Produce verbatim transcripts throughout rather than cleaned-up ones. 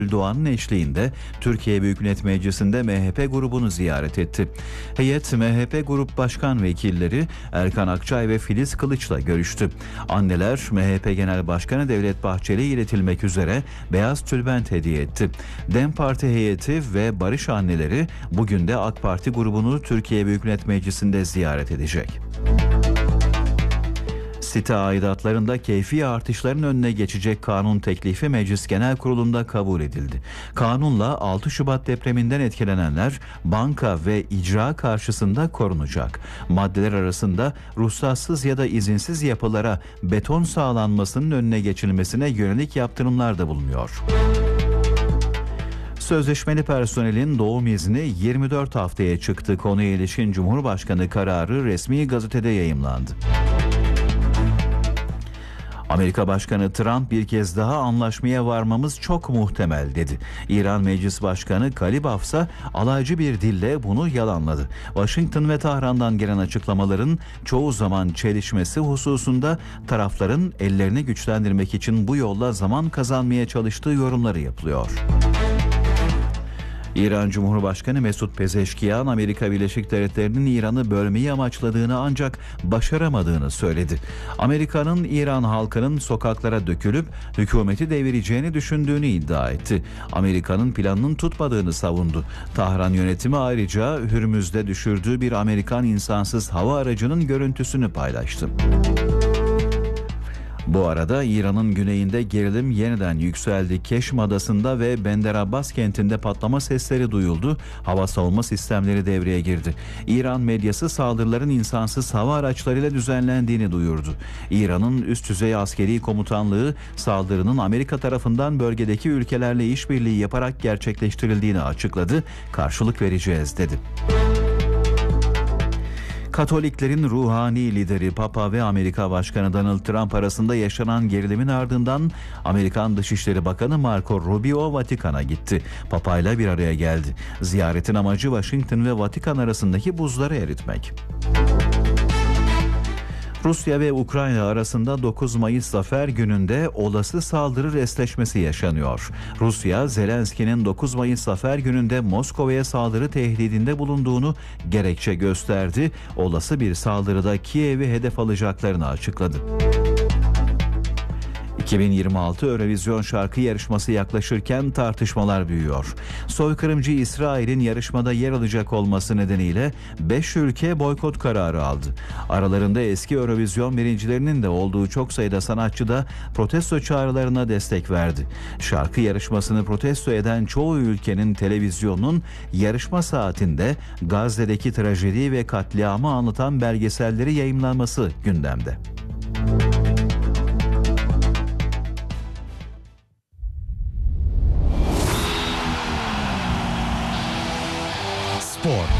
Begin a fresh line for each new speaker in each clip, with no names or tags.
Doğan'ın eşliğinde Türkiye Büyük Millet Meclisi'nde M H P grubunu ziyaret etti. Heyet M H P Grup Başkan Vekilleri Erkan Akçay ve Filiz Kılıç'la görüştü. Anneler M H P Genel Başkanı Devlet Bahçeli'ye iletilmek üzere beyaz tülbent hediye etti. DEM Parti heyeti ve Barış anneleri bugün de AK Parti grubunu Türkiye Büyük Millet Meclisi'nde ziyaret edecek. Site aidatlarında keyfi artışların önüne geçecek kanun teklifi Meclis Genel Kurulu'nda kabul edildi. Kanunla altı Şubat depreminden etkilenenler banka ve icra karşısında korunacak. Maddeler arasında ruhsatsız ya da izinsiz yapılara beton sağlanmasının önüne geçilmesine yönelik yaptırımlar da bulunuyor. Sözleşmeli personelin doğum izni yirmi dört haftaya çıktı. Konuya ilişkin Cumhurbaşkanı kararı resmi gazetede yayımlandı. Amerika Başkanı Trump bir kez daha anlaşmaya varmamız çok muhtemel dedi. İran Meclis Başkanı Galibaf ise alaycı bir dille bunu yalanladı. Washington ve Tahran'dan gelen açıklamaların çoğu zaman çelişmesi hususunda tarafların ellerini güçlendirmek için bu yolla zaman kazanmaya çalıştığı yorumları yapılıyor. İran Cumhurbaşkanı Mesut Pezeşkiyan, Amerika Birleşik Devletleri'nin İran'ı bölmeyi amaçladığını ancak başaramadığını söyledi. Amerika'nın İran halkının sokaklara dökülüp hükümeti devireceğini düşündüğünü iddia etti. Amerika'nın planının tutmadığını savundu. Tahran yönetimi ayrıca Hürmüz'de düşürdüğü bir Amerikan insansız hava aracının görüntüsünü paylaştı. Bu arada İran'ın güneyinde gerilim yeniden yükseldi. Keşm Adası'nda ve Bender Abbas kentinde patlama sesleri duyuldu. Hava savunma sistemleri devreye girdi. İran medyası saldırıların insansız hava araçlarıyla düzenlendiğini duyurdu. İran'ın üst düzey askeri komutanlığı saldırının Amerika tarafından bölgedeki ülkelerle işbirliği yaparak gerçekleştirildiğini açıkladı. Karşılık vereceğiz dedi. Katoliklerin ruhani lideri Papa ve Amerika Başkanı Donald Trump arasında yaşanan gerilimin ardından Amerikan Dışişleri Bakanı Marco Rubio Vatikan'a gitti. Papa ile bir araya geldi. Ziyaretin amacı Washington ve Vatikan arasındaki buzları eritmek. Rusya ve Ukrayna arasında dokuz Mayıs Zafer Günü'nde olası saldırı restleşmesi yaşanıyor. Rusya, Zelenski'nin dokuz Mayıs Zafer Günü'nde Moskova'ya saldırı tehdidinde bulunduğunu gerekçe gösterdi. Olası bir saldırıda Kiev'i hedef alacaklarını açıkladı. iki bin yirmi altı Eurovision şarkı yarışması yaklaşırken tartışmalar büyüyor. Soykırımcı İsrail'in yarışmada yer alacak olması nedeniyle beş ülke boykot kararı aldı. Aralarında eski Eurovision birincilerinin de olduğu çok sayıda sanatçı da protesto çağrılarına destek verdi. Şarkı yarışmasını protesto eden çoğu ülkenin televizyonunun yarışma saatinde Gazze'deki trajedi ve katliamı anlatan belgeselleri yayımlanması gündemde.
Spor.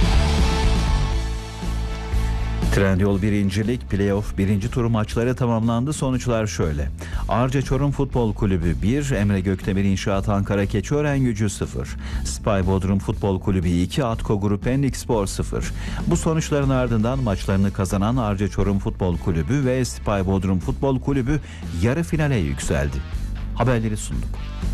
Trendyol birincilik Playoff birinci tur maçları tamamlandı. Sonuçlar şöyle. Arca Çorum Futbol Kulübü bir, Emre Gökdemir İnşaat Ankara Keçiören-Gücü sıfır, Spy Bodrum Futbol Kulübü iki, Atko Grup Pendikspor sıfır. Bu sonuçların ardından maçlarını kazanan Arca Çorum Futbol Kulübü ve Spy Bodrum Futbol Kulübü yarı finale yükseldi. Haberleri sunduk.